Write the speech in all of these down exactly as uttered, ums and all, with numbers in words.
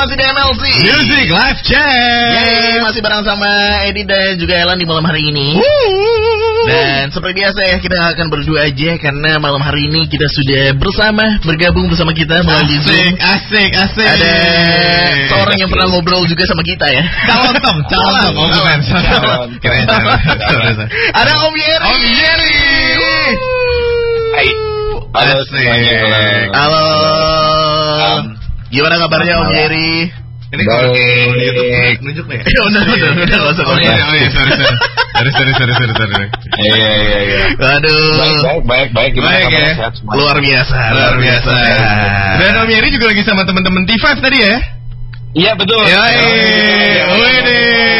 masih di M L C Music Live Chat. Yeay, masih bareng sama Edi dan juga Elan di malam hari ini. Dan seperti biasa ya, kita gak akan berdua aja karena malam hari ini kita sudah bersama, bergabung bersama kita melalui Zoom. Asik, asik. Ada seorang yang pernah ngobrol juga sama kita ya. Calon Tom, calon. Oh bukan, calon. Keren. Ada Om Yeri. Om Yeri. Hai. Halo semuanya. Halo. Gimana kabarnya Om Yeri? Ini kalau di YouTube nunjuk nih. Ya udah, udah, udah, enggak usah. Oh iya, sorry, sorry. Sorry, sorry, sorry, sorry, sorry. Iya, iya, iya. Aduh. Baik, baik, baik. Gimana Baik ya. Luar biasa, Luar biasa. Dan Om Yeri juga lagi sama teman-teman T lima tadi ya? Iya, betul. Ya, wede.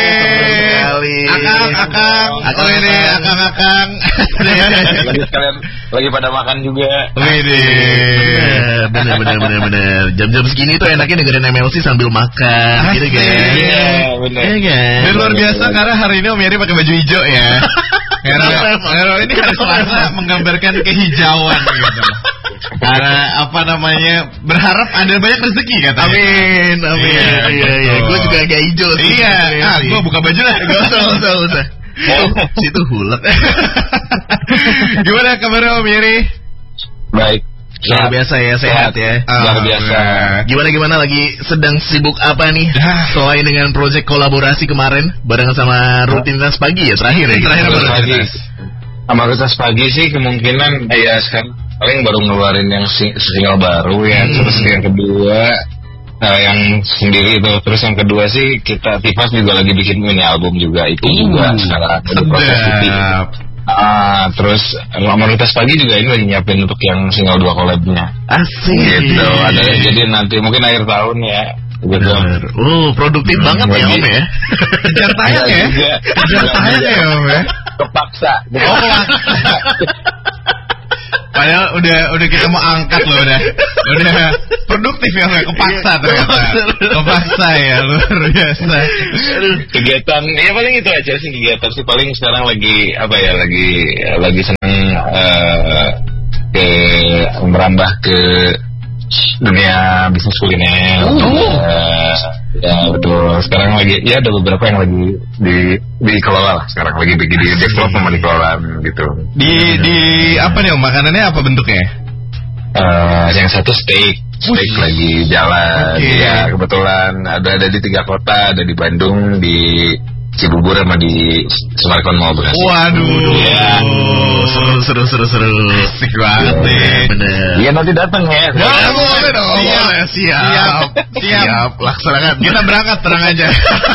Akang, akang, akang ini, akang, akang. Lagi sekalian, lagi pada makan juga. Wede. Bener, bener, bener, bener. Jam-jam segini tuh enaknya dengerin M L C sambil makan, gitu kan? Iya, bener. Iya kan? Dan luar biasa karena hari ini Om Yeri pakai baju hijau ya. Karena ini hari Selasa menggambarkan kehijauan gitu. Karena apa namanya, berharap ada banyak rezeki katanya. Amin, amin. Iya, iya, iya. Gue juga agak hijau sih. Iya, ah, gue buka baju lah. Gak usah, gak usah, gak usah. Situ hulek. Gimana kabarnya Om Yeri? Baik. Luar biasa ya, sehat ya. Luar biasa. Gimana-gimana lagi sedang sibuk apa nih? Selain dengan proyek kolaborasi kemarin bareng sama Rutinitas Pagi ya, terakhir ya. Terakhir pagi. Sama Rutinitas Pagi sih kemungkinan ya sekarang paling baru ngeluarin yang sing- single baru ya. Hmm. Terus yang kedua uh, yang sendiri itu. Terus yang kedua sih kita Tifas juga lagi bikin mini album juga. Itu juga Hmm. sekarang ada proses itu. Ah, terus Rutinitas Pagi juga ini lagi nyiapin untuk yang single dua collab-nya. Asik. Gitu. Ada jadi nanti mungkin akhir tahun ya. Gitu. Bener. Oh, produktif Hmm, banget ya lagi. Om ya. Kejar tayang ya? Kejar tayang ya Om ya? Kepaksa. Oh, padahal udah udah kita mau angkat loh udah udah produktif ya nggak kepaksa ternyata kepaksa ya luar biasa. Kegiatan ya paling itu aja sih kegiatan sih paling sekarang lagi apa ya lagi lagi senang uh, ke merambah ke dunia bisnis kuliner. Oh. Uh, ya betul sekarang lagi ya ada beberapa yang lagi di dikelola lah sekarang lagi di di develop sama dikelola gitu. Di di apa nih Om, makanannya apa bentuknya? Uh, yang satu steak steak Ush. lagi jalan. Okay. Ya kebetulan ada ada di tiga kota, ada di Bandung, di Cibubur sama di Sumarkon Mall Bekasi. Waduh Ya. Seru, seru, seru, seru. asik banget nih. Bener. Iya nanti datang ya. Ya, boleh dong. Siap. Boleh, siap. Siap. Siap. Laksanakan. Kita berangkat terang aja.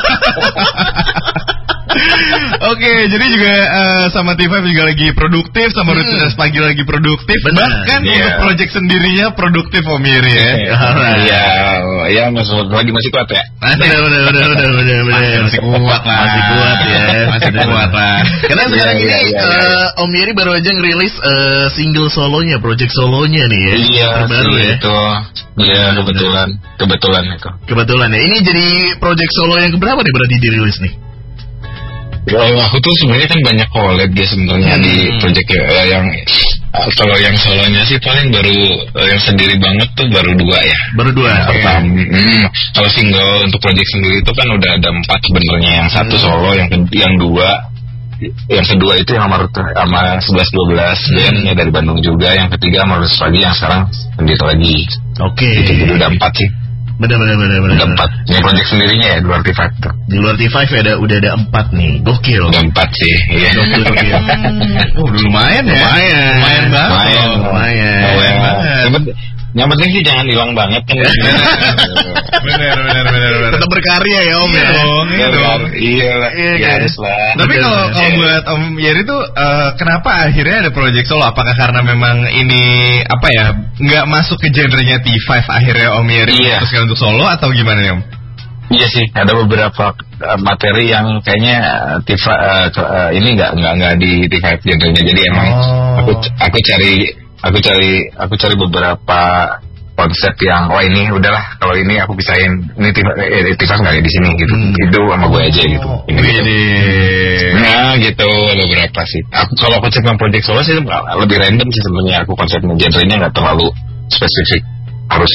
Oke, jadi juga uh, sama T lima juga lagi produktif, sama Rutinitas Pagi lagi produktif. Benar. Bahkan Iya. untuk project sendirinya produktif Om Yeri ya. Iya, ya masuk lagi masih kuat ya. Bener, bener, bener, bener, bener, bener. Masih kuat lah. Masih kuat ya. Masih kuat lah. Karena sekarang Iya, ini iya, iya, eh, Om Yeri baru aja ngerilis eh, single solonya, project solonya nih ya. Iya, Terbaru ya. itu. Iya, kebetulan, kebetulan itu. Kebetulan ya. Ini jadi project solo yang keberapa nih berarti dirilis nih? Kalau aku tuh sebenarnya kan banyak collab ya sebenarnya Hmm. di project ya, yang kalau yang solonya sih paling baru eh, yang sendiri banget tuh baru dua ya. Baru dua. Pertama, hmm, kalau single untuk project sendiri itu kan udah ada empat sebenarnya. Yang satu Hmm. solo, yang ke- yang dua, yang kedua itu yang sama Rut- sama sebelas dua belas band ya dari Bandung juga. Yang ketiga sama Rutinitas Pagi yang sekarang sendiri lagi. Oke. Gitu, jadi udah empat sih. Bener, bener, bener, bener. Udah empat. Yang project sendirinya ya di luar T lima tuh. Di luar T lima ada udah ada empat nih. Gokil. Udah empat sih. Iya. Gokil, gokil. Oh, udah lumayan ya. Lumayan. Lumayan banget. Lumayan. Lumayan. Lumayan. banget. Yang penting- Yang penting sih jangan hilang banget kan. Bener, bener, bener, bener. Tetap berkarya ya Om Iya ya. dong, iya dong. Iya lah. Iya, Iya kan? harus lah. Tapi Bener, kalau bener. kalau buat Om Yeri tuh eh, kenapa akhirnya ada project solo? Apakah karena memang ini apa ya nggak masuk ke genrenya T lima akhirnya Om Yeri Iya. memutuskan untuk solo atau gimana nih Om? Iya sih, ada beberapa uh, materi yang kayaknya uh, Tifa uh, ke- uh, ini nggak nggak nggak di T lima genrenya. Jadi emang Oh. aku aku cari aku cari aku cari beberapa konsep yang wah ini udahlah kalau ini aku pisahin ini Tifa eh, Tifa nggak ada di sini gitu. Hmm. Itu sama gue aja gitu. Ini gitu. Ini. Nah gitu ada beberapa sih. Aku, kalau konsep yang project solo sih lebih random sih sebenarnya. Aku konsepnya genrenya nggak terlalu spesifik harus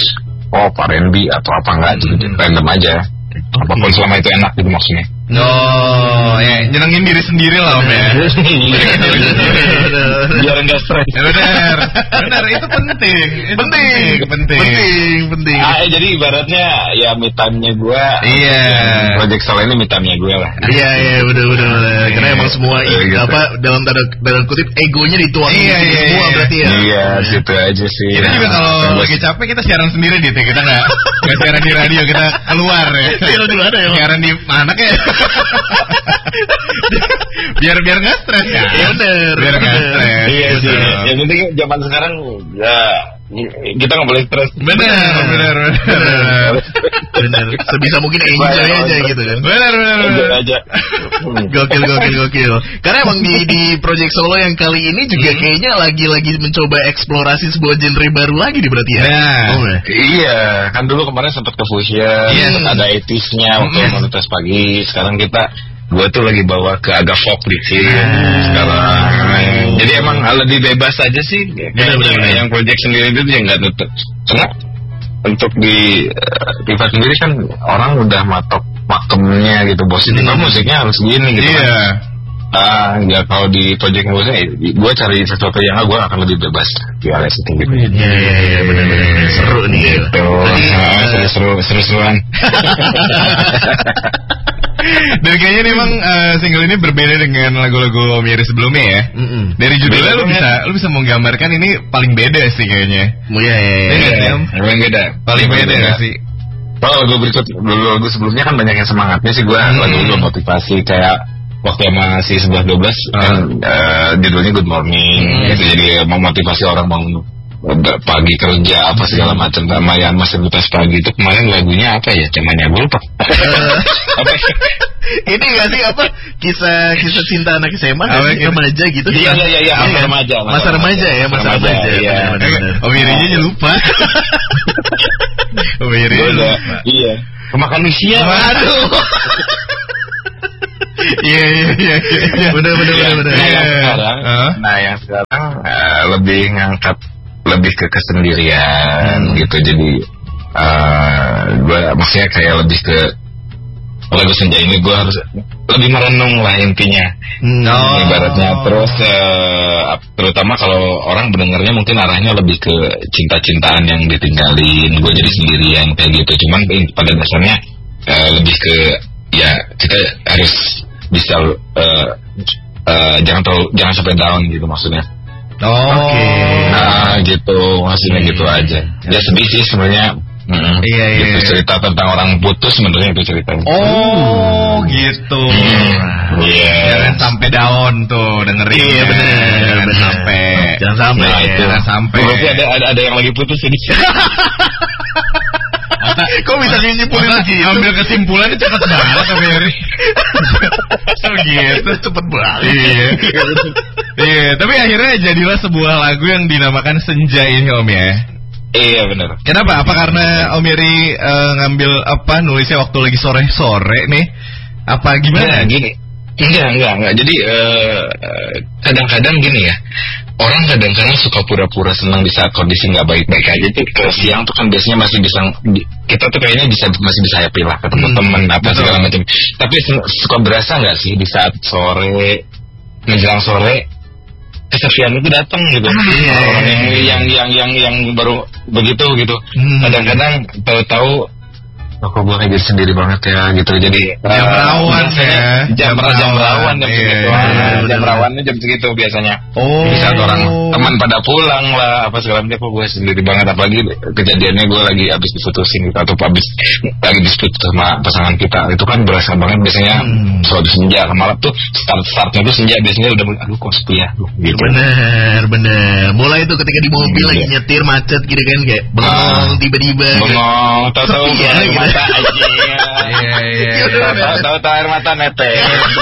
pop, R and B atau apa enggak gitu, random aja. Apapun selama itu enak gitu maksudnya. Oh, ya nyenengin diri sendiri lah Om ya. Biar enggak stres. Benar, benar itu penting, itu penting, penting, penting, penting. Ah, jadi ibaratnya ya me time-nya gue. Iya. Project Solo ini me time-nya gue lah. Iya, iya, benar, benar. Karena emang semua ini apa dalam tanda dalam kutip egonya dituangin iya, di iya, semua iya. berarti ya. Iya, situ aja sih. Kita juga kalau lagi capek kita siaran sendiri gitu, kita nggak nggak siaran di radio, kita keluar ya. Siaran di mana ya? Siaran di mana kayak? biar biar nggak stres ya. Bener. Biar nggak stres. Iya sih. Yang penting zaman sekarang ya kita nggak boleh stres. Benar, benar, benar. Bener. Sebisa mungkin enjoy aja gitu kan. Benar, benar, Enjoy benar. aja. Gokil, gokil, gokil. Karena emang di di Project Solo yang kali ini juga kayaknya lagi-lagi mencoba eksplorasi sebuah genre baru lagi di berarti ya. Nah. Oh, ya. Iya, kan dulu kemarin sempat ke fusion, Iya. sempat ada eighties-nya waktu Mm. Monotes Pagi. Sekarang kita gue tuh lagi bawa ke agak folk dikit sekarang. Jadi emang lebih bebas aja sih. Kayaknya yang project sendiri itu ya nggak tutup. Karena untuk di uh, Tifa sendiri kan orang udah matok pakemnya gitu. Bos ini Hmm. musiknya harus gini gitu. Iya. Kan. Ah, nggak kalau di project musiknya, gue cari sesuatu yang gue akan lebih bebas di area syuting gitu. Iya, iya, iya, benar-benar seru nih. Gitu. Tadi, Nah, eh, seru-seru, seru-seruan. Dan kayaknya nih emang uh, single ini berbeda dengan lagu-lagu Om Yeri sebelumnya ya. Mm-mm. Dari judulnya Beda lu bisa banget. lu bisa menggambarkan ini paling beda sih kayaknya. Iya, iya, iya. Iya, Iya, Om. emang beda. Paling beda nggak sih? Kalau lagu berikut, lagu sebelumnya kan banyak yang semangatnya sih gue, Hmm. lagu-lagu motivasi kayak waktu masih sebelas dua belas kan eh, judulnya Good Morning, Hmm. gitu, jadi memotivasi orang bangun pagi kerja apa segala macam. Sama yang masih lutas pagi itu kemarin lagunya apa ya? Cumannya gue lupa. Apa? Ini nggak sih apa kisah kisah cinta anak S M A Apa, kan, gitu? remaja gitu? Iya, iya, iya, iya, masa kan? remaja, masa Masa remaja ya, masa remaja, remaja. iya. Benar, benar, benar. Om Yerinya aja lupa. Om Gua Yerinya udah, lupa. iya. Kemakan usia. Aduh. Iya, iya, iya, iya. Benar, benar, benar, benar. Nah, yang Iya. sekarang, Hah? nah yang sekarang eh, lebih ngangkat lebih ke kesendirian Hmm. gitu. Jadi eh gue maksudnya kayak lebih ke lagu senja ini gue harus lebih merenung lah intinya. Hmm. Oh. Ibaratnya terus eh, terutama kalau orang mendengarnya mungkin arahnya lebih ke cinta-cintaan yang ditinggalin, gue jadi sendirian kayak gitu. Cuman in- pada dasarnya eh, lebih ke ya kita harus bisa eh, eh, jangan terlalu jangan sampai down gitu maksudnya. Oh. Oke. Nah gitu maksudnya Iya, gitu iya, aja. iya. Ya sedih sih sebenarnya. Mm-mm. Iya, iya, Gitu, iya. cerita tentang orang putus sebenarnya itu ceritanya. Oh, gitu. Hmm, iya. Jangan sampai down tuh dengerin. Iya, benar, Jangan benar. sampai. Jangan sampai. Nah, itu. Jangan sampai. Berarti ada ada ada yang lagi putus ini. Kok bisa nyimpulin Masa gitu? ambil kesimpulannya cepet banget Om Yeri. Oh gitu. Cepet banget. Iya. Iya, tapi akhirnya jadilah sebuah lagu yang dinamakan Senja ini Om ya. Iya benar. Kenapa? Apa karena Om Yeri eh, ngambil apa nulisnya waktu lagi sore-sore nih? Apa gimana? Nah, gini. Enggak, enggak, enggak. Jadi eh, eh, kadang-kadang gini ya. Orang kadang-kadang suka pura-pura senang di saat kondisi nggak baik-baik aja. Jadi ke siang tuh kan biasanya masih bisa, kita tuh kayaknya bisa masih bisa happy lah ketemu Hmm, temen apa betul. segala macam. Tapi su- suka berasa nggak sih di saat sore menjelang sore kesepian itu datang gitu. Iya. Orang yang yang yang yang yang baru begitu gitu. Hmm. Kadang-kadang tahu-tahu oh, kok gue kayak jadi sendiri banget ya gitu. Jadi Jam eh, rawan biasanya ya. jam Jam ra- jam rawan. rawan jam Iya, segitu. iya, Ah, bener, jam bener. rawannya jam segitu biasanya. Oh. Di saat orang teman pada pulang lah apa segala macam, kok gue sendiri banget. Apalagi kejadiannya gue lagi abis diputusin gitu, atau abis lagi dispute sama pasangan kita, itu kan berasa banget biasanya. Hmm. Suatu senja malam tuh start startnya tuh senja biasanya udah mulai, aduh kok sepi ya gitu. Bener, bener. Mulai itu ketika di mobil Iya. lagi nyetir macet gitu kan, kayak bengong Ah. tiba-tiba. Bengong, tahu-tahu Sepi ya, air gitu. mata aja. Iya, iya. Iya, udah, udah. Tahu-tahu air mata netes.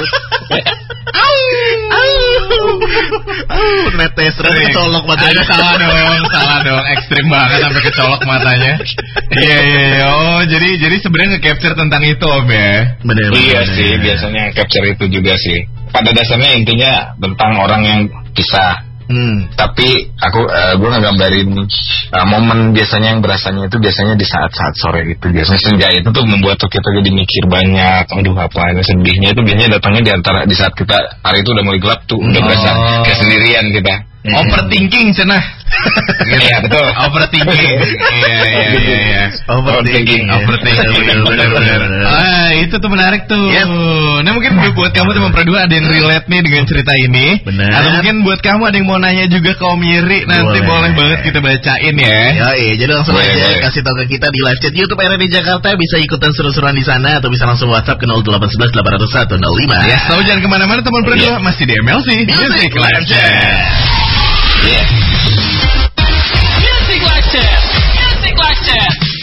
Au, netes terus kecolok matanya. Aduh, salah dong, salah dong, ekstrim banget sampai kecolok matanya. Iya, iya, iya. Oh, jadi jadi sebenarnya nge-capture tentang itu Om ya. Bener, Iya bener. sih, biasanya capture itu juga sih. Pada dasarnya intinya tentang orang yang pisah. Hmm. Tapi aku uh, gue ngegambarin uh, momen biasanya yang berasanya itu biasanya di saat-saat sore gitu. Biasanya senja itu tuh membuat tuh kita jadi mikir banyak. Aduh apa ini sedihnya itu biasanya datangnya di antara di saat kita hari itu udah mulai gelap tuh, udah Oh. berasa kayak sendirian kita. Overthinking cenah. Iya betul. Overthinking. Iya iya iya iya. Overthinking. Overthinking. Benar-benar. Ah, itu tuh menarik tuh. Yep. Nah, mungkin buat kamu teman Perdua ada yang relate nih dengan cerita ini. Benar. Atau mungkin buat kamu ada yang mau nanya juga ke Om Yeri, nanti Boleh. boleh banget kita bacain ya. Ya, iya, jadi langsung Boleh, aja boleh. kasih tahu ke kita di live chat YouTube R R D Jakarta, bisa ikutan seru-seruan di sana atau bisa langsung WhatsApp ke nol delapan satu satu delapan nol satu nol lima. Ya, tahu jangan kemana-mana teman Perdua, masih di M L C Music Live Chat. Iya.